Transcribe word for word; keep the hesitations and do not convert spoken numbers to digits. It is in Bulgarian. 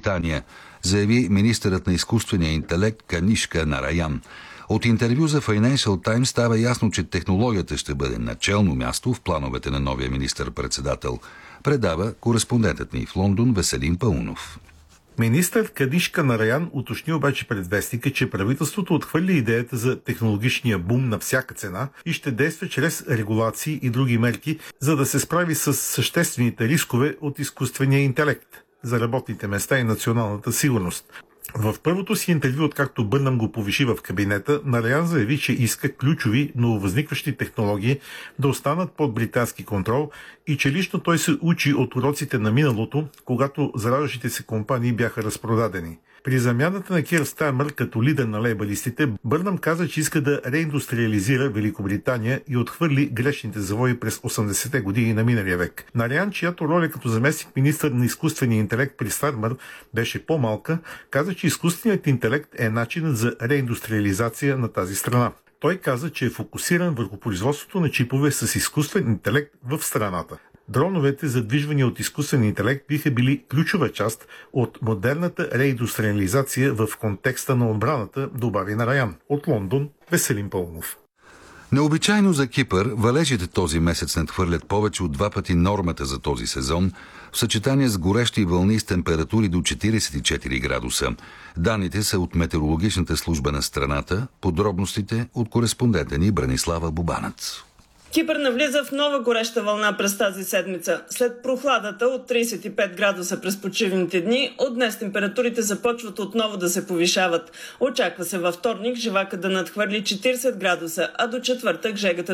Великобритания, заяви министърът на изкуствения интелект Канишка Нараян. От интервю за Financial Times става ясно, че технологията ще бъде начално място в плановете на новия министър-председател. Предава кореспондентът ни в Лондон Веселин Паунов. Министър Канишка Нараян уточни обаче пред вестника, че правителството отхвърли идеята за технологичния бум на всяка цена и ще действа чрез регулации и други мерки, за да се справи с съществените рискове от изкуствения интелект за работните места и националната сигурност. В първото си интервю, откакто Бърнам го повиши в кабинета, Нараян заяви, че иска ключови нововъзникващи технологии да останат под британски контрол и че лично той се учи от уроците на миналото, когато зараждащите се компании бяха разпродадени. При замяната на Кир Стармър като лидер на лейбалистите, Бърнам каза, че иска да реиндустриализира Великобритания и отхвърли грешните завои през осемдесетте години на миналия век. Нараян, чиято роля като заместник министър на изкуствения интелект при Стармър беше по-малка, каза, че изкуственият интелект е начинът за реиндустриализация на тази страна. Той каза, че е фокусиран върху производството на чипове с изкуствен интелект в страната. Дроновете, задвижвани от изкуствен интелект, биха били ключова част от модерната реиндустриализация в контекста на отбраната, добави Нараян. От Лондон, Веселин Паунов. Необичайно за Кипър, валежите този месец надхвърлят повече от два пъти нормата за този сезон, в съчетание с горещи вълни с температури до четиридесет и четири градуса. Данните са от метеорологичната служба на страната, подробностите от кореспондента ни Бранислава Бубанец. Кипър навлиза в нова гореща вълна през тази седмица. След прохладата от тридесет и пет градуса през почивните дни, от днес температурите започват отново да се повишават. Очаква се във вторник живака да надхвърли четиридесет градуса, а до четвъртък жегата